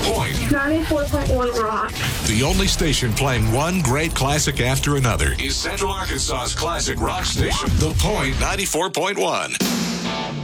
Point. 94.1 Rock. The only station playing one great classic after another is Central Arkansas's classic rock station, The Point 94.1.